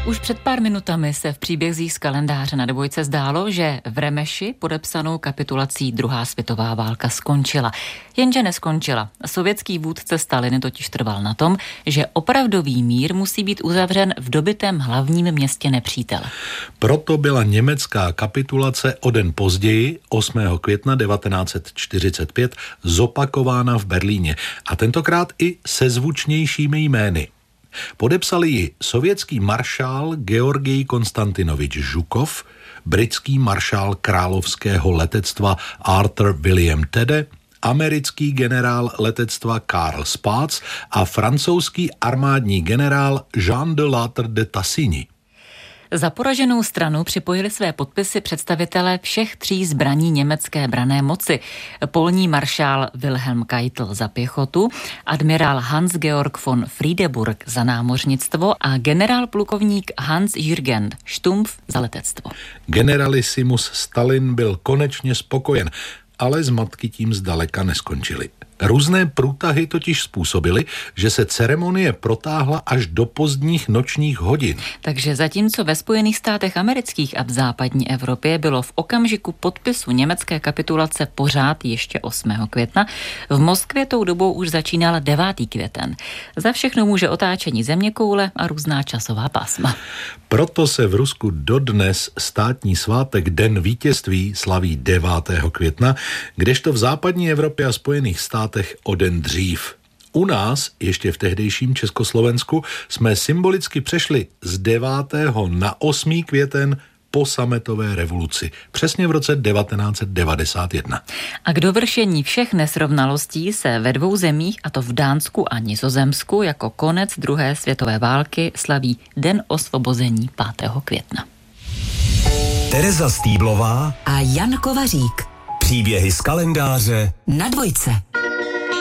Už před pár minutami se v příbězích z kalendáře na Dvojce zdálo, že v Remeši podepsanou kapitulací druhá světová válka skončila. Jenže neskončila. Sovětský vůdce Stalin totiž trval na tom, že opravdový mír musí být uzavřen v dobytém hlavním městě nepřítele. Proto byla německá kapitulace o den později, 8. května 1945, zopakována v Berlíně. A tentokrát i se zvučnějšími jmény. Podepsali ji sovětský maršál Georgij Konstantinovič Žukov, britský maršál královského letectva Arthur William Tedde, americký generál letectva Karl Spaatz a francouzský armádní generál Jean de Lattre de Tassigny. Za poraženou stranu připojili své podpisy představitelé všech tří zbraní německé branné moci. Polní maršál Wilhelm Keitel za pěchotu, admirál Hans-Georg von Friedeburg za námořnictvo a generál plukovník Hans-Jürgen Stumpf za letectvo. Generalissimus Stalin byl konečně spokojen, ale zmatky tím zdaleka neskončily. Různé průtahy totiž způsobily, že se ceremonie protáhla až do pozdních nočních hodin. Takže zatímco ve Spojených státech amerických a v západní Evropě bylo v okamžiku podpisu německé kapitulace pořád ještě 8. května, v Moskvě tou dobou už začínal 9. květen. Za všechno může otáčení zeměkoule a různá časová pásma. Proto se v Rusku dodnes státní svátek Den vítězství slaví 9. května, kdežto v západní Evropě a Spojených státech o den dřív. U nás, ještě v tehdejším Československu, jsme symbolicky přešli z 9. na 8. květen po sametové revoluci, přesně v roce 1991. A k dovršení všech nesrovnalostí se ve dvou zemích, a to v Dánsku a Nizozemsku, jako konec druhé světové války slaví Den osvobození 5. května. Tereza Stýblová a Jan Kovařík. Příběhy z kalendáře na Dvojce.